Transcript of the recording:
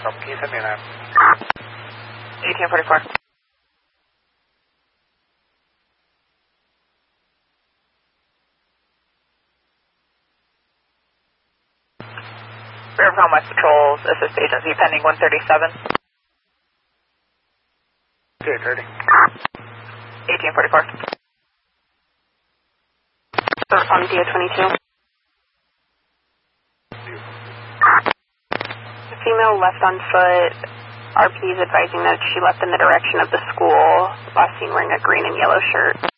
something. Can you send me an app? 1844. Riverfront West Patrols, assist agency pending 137. Okay, 30. 1844. On DO 22. The female left on foot. RP is advising that she left in the direction of the school. Last seen wearing a green and yellow shirt.